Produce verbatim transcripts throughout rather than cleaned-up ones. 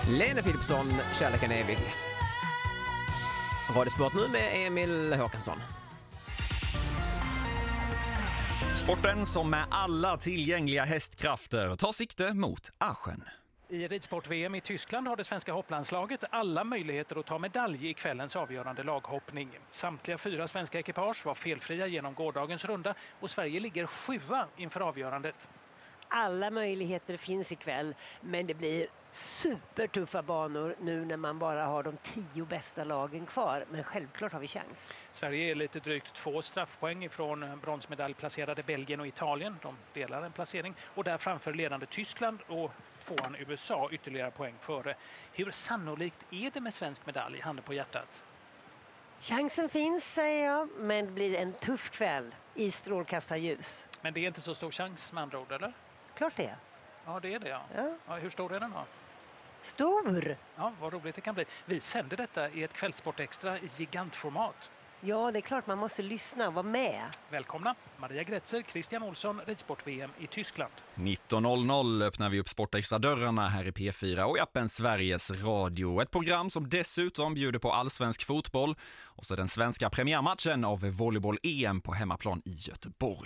Lena Philipsson, kärleken är evig. Radiosport nu med Emil Håkansson. Sporten som med alla tillgängliga hästkrafter tar sikte mot Aschen. I ridsport-V M i Tyskland har det svenska hopplandslaget alla möjligheter att ta medalj i kvällens avgörande laghoppning. Samtliga fyra svenska ekipage var felfria genom gårdagens runda och Sverige ligger sjua inför avgörandet. Alla möjligheter finns ikväll, men det blir supertuffa banor nu när man bara har de tio bästa lagen kvar. Men självklart har vi chans. Sverige är lite drygt två straffpoäng ifrån bronsmedaljplacerade Belgien och Italien. De delar en placering. Och där framför ledande Tyskland och tvåan U S A ytterligare poäng före. Hur sannolikt är det med svensk medalj, handen på hjärtat? Chansen finns, säger jag, men det blir en tuff kväll i strålkastarljus. Men det är inte så stor chans med andra ord, eller? Klart det. Ja, det är det, ja. Ja. Ja, hur stor är den då? Stor! Ja, vad roligt det kan bli. Vi sänder detta i ett kvällssportextra i gigantformat. Ja, det är klart man måste lyssna och vara med. Välkomna Maria Gretzer, Christian Olsson, ridsport-V M i Tyskland. nitton noll noll öppnar vi upp Sportextra-dörrarna här i P fyra och i appen Sveriges Radio. Ett program som dessutom bjuder på allsvensk fotboll och så den svenska premiärmatchen av volleyboll-E M på hemmaplan i Göteborg.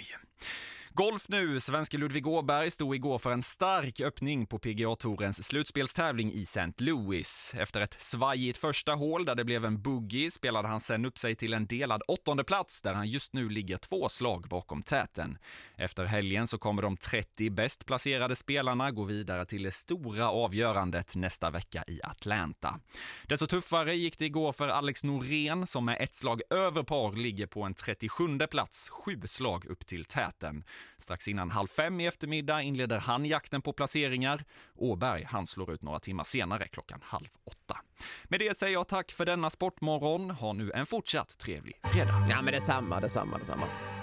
Golf nu. Svenske Ludvig Åberg stod igår för en stark öppning på P G A-tourens slutspelstävling i Saint Louis. Efter ett svajigt första hål där det blev en bogey spelade han sen upp sig till en delad åttonde plats där han just nu ligger två slag bakom täten. Efter helgen så kommer de trettio bäst placerade spelarna gå vidare till det stora avgörandet nästa vecka i Atlanta. Desto tuffare gick det igår för Alex Norén som med ett slag över par ligger på en trettiosjunde plats, sju slag upp till täten. Strax innan halv fem i eftermiddag inleder han jakten på placeringar. Åberg han slår ut några timmar senare klockan halv åtta. Med det säger jag tack för denna sportmorgon. Ha nu en fortsatt trevlig fredag. Ja, men detsamma, detsamma, detsamma.